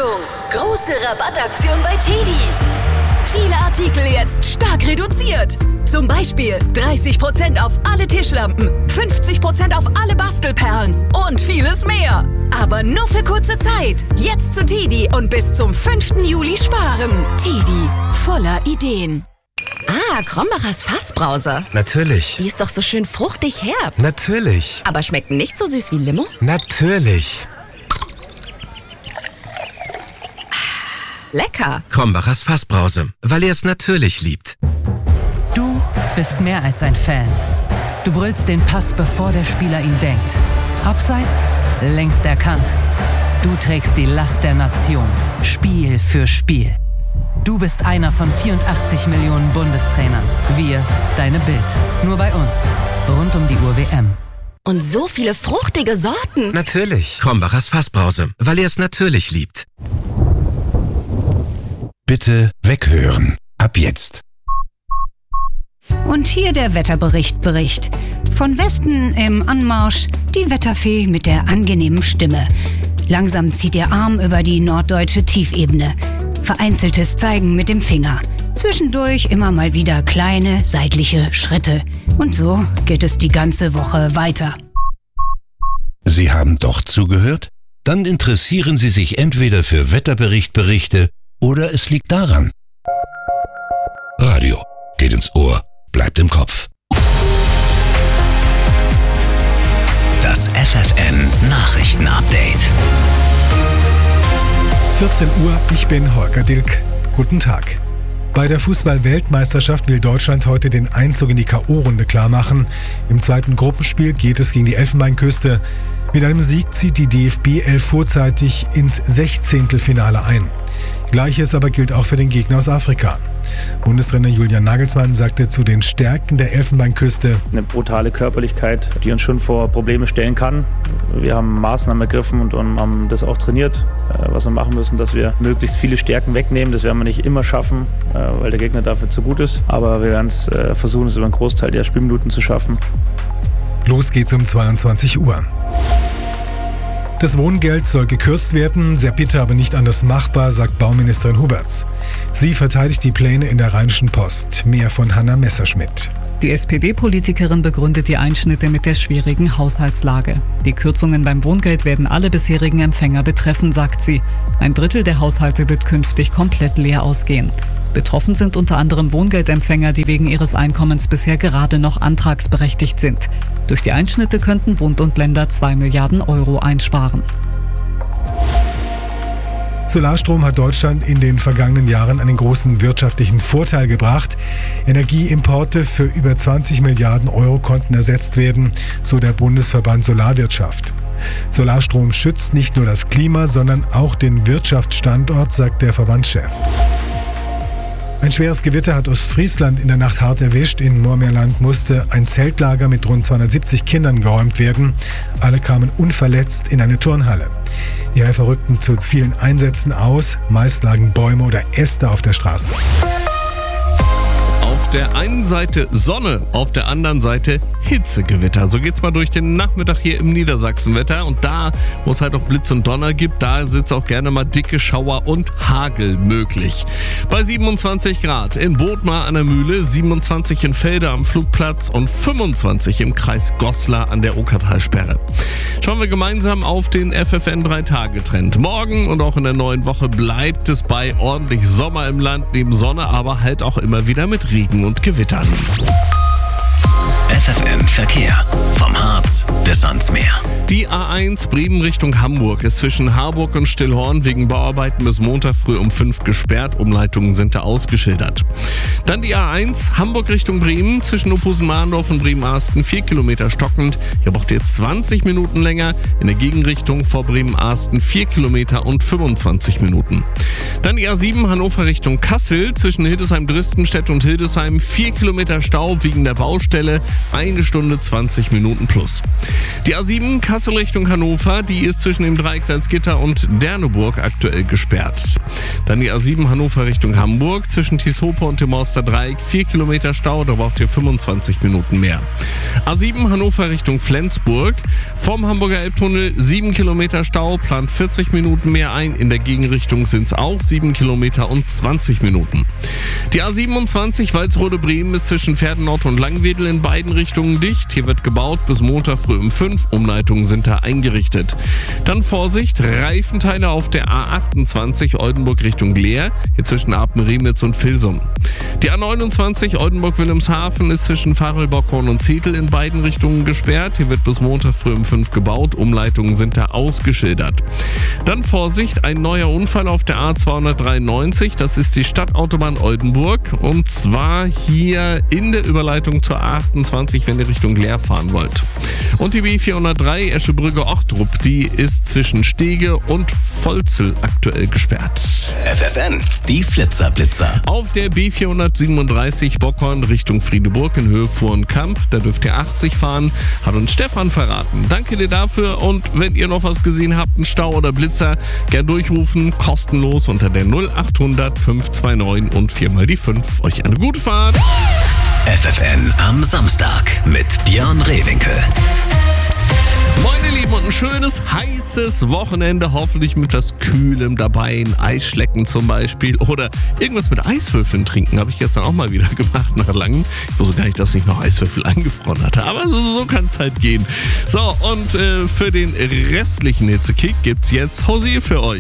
Achtung! Große Rabattaktion bei TEDi. Viele Artikel jetzt stark reduziert. Zum Beispiel 30% auf alle Tischlampen, 50% auf alle Bastelperlen und vieles mehr. Aber nur für kurze Zeit. Jetzt zu TEDi und bis zum 5. Juli sparen. TEDi, voller Ideen. Ah, Krombacher's Fassbrause. Natürlich. Die ist doch so schön fruchtig herb. Natürlich. Aber schmeckt nicht so süß wie Limo? Natürlich. Lecker. Krombacher's Fassbrause, weil er es natürlich liebt. Du bist mehr als ein Fan. Du brüllst den Pass, bevor der Spieler ihn denkt. Abseits, längst erkannt. Du trägst die Last der Nation, Spiel für Spiel. Du bist einer von 84 Millionen Bundestrainern. Wir, deine Bild. Nur bei uns. Rund um die Uhr WM. Und so viele fruchtige Sorten. Natürlich. Krombacher's Fassbrause, weil er es natürlich liebt. Bitte weghören. Ab jetzt. Und hier der Wetterbericht. Von Westen im Anmarsch die Wetterfee mit der angenehmen Stimme. Langsam zieht ihr Arm über die norddeutsche Tiefebene. Vereinzeltes Zeigen mit dem Finger. Zwischendurch immer mal wieder kleine seitliche Schritte. Und so geht es die ganze Woche weiter. Sie haben doch zugehört? Dann interessieren Sie sich entweder für Wetterberichte oder es liegt daran. Radio geht ins Ohr, bleibt im Kopf. Das FFN Nachrichtenupdate. 14 Uhr, ich bin Holger Dilk. Guten Tag. Bei der Fußball-Weltmeisterschaft will Deutschland heute den Einzug in die K.O.-Runde klarmachen. Im zweiten Gruppenspiel geht es gegen die Elfenbeinküste. Mit einem Sieg zieht die DFB 11 vorzeitig ins 16. ein. Gleiches aber gilt auch für den Gegner aus Afrika. Bundestrainer Julian Nagelsmann sagte zu den Stärken der Elfenbeinküste: Eine brutale Körperlichkeit, die uns schon vor Probleme stellen kann. Wir haben Maßnahmen ergriffen und haben das auch trainiert, was wir machen müssen, dass wir möglichst viele Stärken wegnehmen. Das werden wir nicht immer schaffen, weil der Gegner dafür zu gut ist. Aber wir werden es versuchen, es über einen Großteil der Spielminuten zu schaffen. Los geht's um 22 Uhr. Das Wohngeld soll gekürzt werden, sehr bitter, aber nicht anders machbar, sagt Bauministerin Huberts. Sie verteidigt die Pläne in der Rheinischen Post. Mehr von Hanna Messerschmidt. Die SPD-Politikerin begründet die Einschnitte mit der schwierigen Haushaltslage. Die Kürzungen beim Wohngeld werden alle bisherigen Empfänger betreffen, sagt sie. 1/3 der Haushalte wird künftig komplett leer ausgehen. Betroffen sind unter anderem Wohngeldempfänger, die wegen ihres Einkommens bisher gerade noch antragsberechtigt sind. Durch die Einschnitte könnten Bund und Länder 2 Milliarden Euro einsparen. Solarstrom hat Deutschland in den vergangenen Jahren einen großen wirtschaftlichen Vorteil gebracht. Energieimporte für über 20 Milliarden Euro konnten ersetzt werden, so der Bundesverband Solarwirtschaft. Solarstrom schützt nicht nur das Klima, sondern auch den Wirtschaftsstandort, sagt der Verbandschef. Ein schweres Gewitter hat Ostfriesland in der Nacht hart erwischt. In Moormeerland musste ein Zeltlager mit rund 270 Kindern geräumt werden. Alle kamen unverletzt in eine Turnhalle. Die Helfer rückten zu vielen Einsätzen aus. Meist lagen Bäume oder Äste auf der Straße. Auf der einen Seite Sonne, auf der anderen Seite Hitzegewitter. So geht's mal durch den Nachmittag hier im Niedersachsenwetter. Und da, wo es halt auch Blitz und Donner gibt, da sitzt auch gerne mal dicke Schauer und Hagel möglich. Bei 27 Grad in Bodmar an der Mühle, 27 in Felde am Flugplatz und 25 im Kreis Goslar an der Okertalsperre. Schauen wir gemeinsam auf den FFN 3-Tage-Trend. Morgen und auch in der neuen Woche bleibt es bei ordentlich Sommer im Land, neben Sonne, aber halt auch immer wieder mit Regen und Gewittern. FFN Verkehr. Vom Harz bis ans Meer. Die A1 Bremen Richtung Hamburg ist zwischen Harburg und Stillhorn wegen Bauarbeiten bis Montag früh um 5 gesperrt. Umleitungen sind da ausgeschildert. Dann die A1 Hamburg Richtung Bremen zwischen Opusen-Mahndorf und Bremen-Arsten 4 Kilometer stockend. Hier braucht ihr 20 Minuten länger. In der Gegenrichtung vor Bremen-Arsten 4 Kilometer und 25 Minuten. Dann die A7 Hannover Richtung Kassel zwischen Hildesheim-Dristenstedt und Hildesheim 4 Kilometer Stau wegen der Baustelle. 1 Stunde 20 Minuten plus. Die A7 Kassel Richtung Hannover, die ist zwischen dem Dreieck Salzgitter und Derneburg aktuell gesperrt. Dann die A7 Hannover Richtung Hamburg, zwischen Tieshope und dem Mauster Dreieck 4 Kilometer Stau, da braucht ihr 25 Minuten mehr. A7 Hannover Richtung Flensburg, vom Hamburger Elbtunnel 7 Kilometer Stau, plant 40 Minuten mehr ein, in der Gegenrichtung sind es auch 7 Kilometer und 20 Minuten. Die A27 Walsrode-Bremen ist zwischen Pferdenort und Langwedel in beiden Richtungen dicht. Hier wird gebaut bis Montag früh um 5. Umleitungen sind da eingerichtet. Dann Vorsicht, Reifenteile auf der A28 Oldenburg Richtung Leer, hier zwischen Apen-Riemitz und Vilsum. Die A29 Oldenburg-Wilhelmshaven ist zwischen Farel-Bockhorn und Zetel in beiden Richtungen gesperrt. Hier wird bis Montag früh um 5 gebaut. Umleitungen sind da ausgeschildert. Dann Vorsicht, ein neuer Unfall auf der A293. Das ist die Stadtautobahn Oldenburg. Und zwar hier in der Überleitung zur A28, wenn ihr Richtung Leer fahren wollt. Und die B403 Eschebrügge-Ochtrup, die ist zwischen Stege und Volzel aktuell gesperrt. FFN, die Flitzer-Blitzer. Auf der B437 Bockhorn Richtung Friedeburg in Höhe Fuhrenkamp, da dürft ihr 80 fahren, hat uns Stefan verraten. Danke dir dafür und wenn ihr noch was gesehen habt, einen Stau oder Blitzer, gern durchrufen, kostenlos unter der 0800 529 und 4 mal die 5. Euch eine gute Fahrt. FFN am Samstag mit Björn Rehwinkel. Moin ihr Lieben und ein schönes, heißes Wochenende, hoffentlich mit was Kühlem dabei, ein Eisschlecken zum Beispiel oder irgendwas mit Eiswürfeln trinken, habe ich gestern auch mal wieder gemacht nach langem. Ich wusste gar nicht, dass ich noch Eiswürfel eingefroren hatte, aber so kann es halt gehen. So, und für den restlichen Hitzekick gibt's jetzt Hosier für euch.